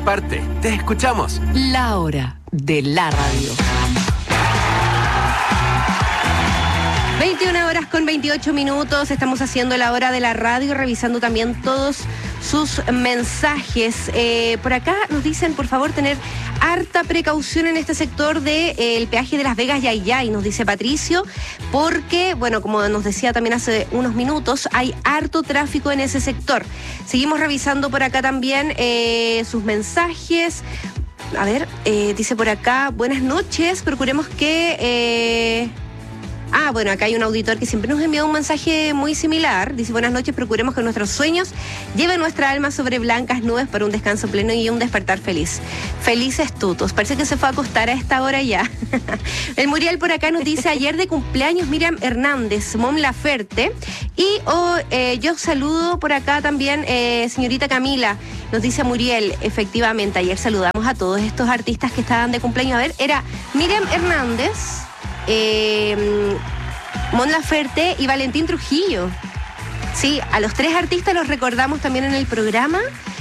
Parte, te escuchamos. La hora de la radio. 21 horas con 28 minutos, estamos haciendo la hora de la radio, revisando también todos sus mensajes. Por acá nos dicen, por favor, tener harta precaución en este sector del peaje de Las Vegas Yayay, nos dice Patricio, porque, bueno, como nos decía también hace unos minutos, hay harto tráfico en ese sector. Seguimos revisando por acá también sus mensajes. A ver, dice por acá, buenas noches, procuremos que... bueno, acá hay un auditor que siempre nos envió un mensaje muy similar. Dice, buenas noches, procuremos que nuestros sueños lleven nuestra alma sobre blancas nubes para un descanso pleno y un despertar feliz. Felices tutos. Parece que se fue a acostar a esta hora ya. El Muriel por acá nos dice, ayer de cumpleaños Miriam Hernández, Mon Laferte. Y yo saludo por acá también, señorita Camila. Nos dice Muriel, efectivamente, ayer saludamos a todos estos artistas que estaban de cumpleaños. A ver, era Miriam Hernández, Mon Laferte y Valentín Trujillo. Sí, a los tres artistas los recordamos también en el programa.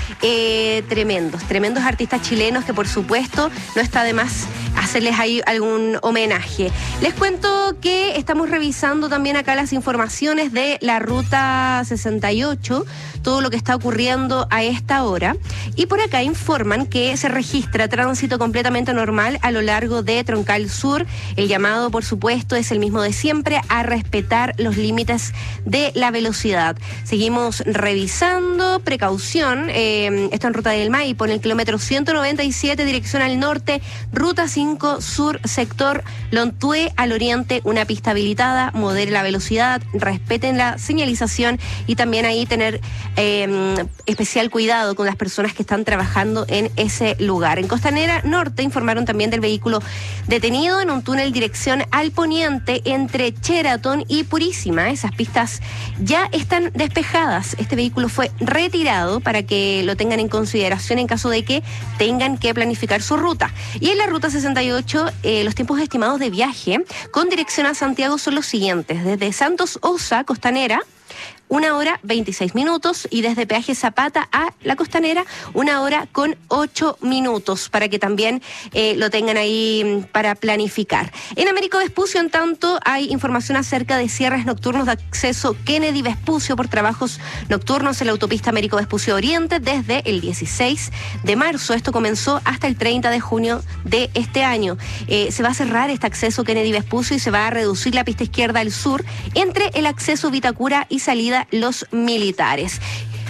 Tremendos artistas chilenos que por supuesto no está de más hacerles ahí algún homenaje. Les cuento que estamos revisando también acá las informaciones de la Ruta 68, todo lo que está ocurriendo a esta hora. Y por acá informan que se registra tránsito completamente normal a lo largo de Troncal Sur. El llamado, por supuesto, es el mismo de siempre, a respetar los límites de la velocidad. Seguimos revisando, precaución, esto en Ruta del Maipo, en el kilómetro 197, dirección al norte, Ruta 5 Sur, sector Lontué al oriente, una pista habilitada, modere la velocidad, respeten la señalización y también ahí tener especial cuidado con las personas que están trabajando en ese lugar. En Costanera Norte informaron también del vehículo detenido en un túnel dirección al poniente entre Sheraton y Purísima. Esas pistas ya están despejadas. Este vehículo fue retirado para que lo tengan en consideración en caso de que tengan que planificar su ruta. Y en la Ruta 68, los tiempos estimados de viaje con dirección a Santiago son los siguientes. Desde Santos Osa, Costanera, 1 hora 26 minutos y desde Peaje Zapata a La Costanera 1 hora con 8 minutos para que también lo tengan ahí para planificar. En Américo Vespucio, en tanto, hay información acerca de cierres nocturnos de acceso Kennedy Vespucio por trabajos nocturnos en la autopista Américo Vespucio Oriente desde el 16 de marzo. Esto comenzó hasta el 30 de junio de este año. Se va a cerrar este acceso Kennedy Vespucio y se va a reducir la pista izquierda al sur entre el acceso Vitacura y salida Los Militares.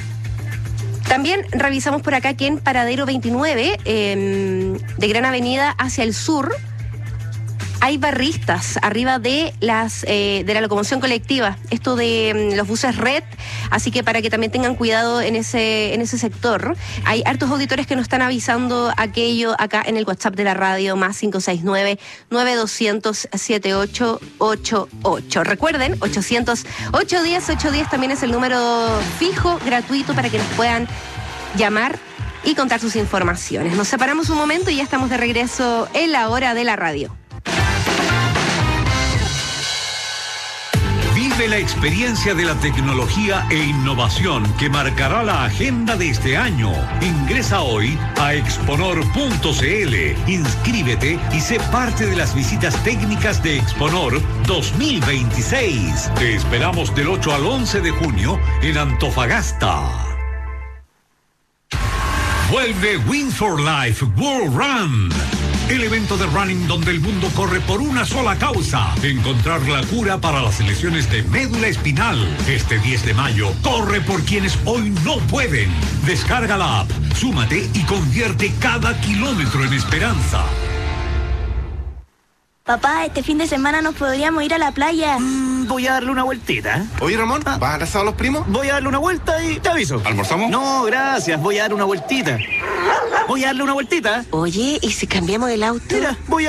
También revisamos por acá que en Paradero 29, de Gran Avenida hacia el sur, hay barristas arriba de la locomoción colectiva, esto de los buses red, así que para que también tengan cuidado en ese sector. Hay hartos auditores que nos están avisando aquello acá en el WhatsApp de la radio, más 569-9200-7888. Recuerden, 800-810-810 también es el número fijo, gratuito, para que nos puedan llamar y contar sus informaciones. Nos separamos un momento y ya estamos de regreso en la hora de la radio. Vive la experiencia de la tecnología e innovación que marcará la agenda de este año. Ingresa hoy a exponor.cl, inscríbete y sé parte de las visitas técnicas de Exponor 2026. Te esperamos del 8 al 11 de junio en Antofagasta. Vuelve Win for Life World Run, el evento de running donde el mundo corre por una sola causa: encontrar la cura para las lesiones de médula espinal. Este 10 de mayo, corre por quienes hoy no pueden. Descarga la app, súmate y convierte cada kilómetro en esperanza. Papá, este fin de semana nos podríamos ir a la playa. Voy a darle una vueltita. Oye, Ramón, ¿vas a abrazar a los primos? Voy a darle una vuelta y te aviso. ¿Almorzamos? No, gracias. Voy a dar una vueltita. Voy a darle una vueltita. Oye, ¿y si cambiamos el auto? Mira, voy a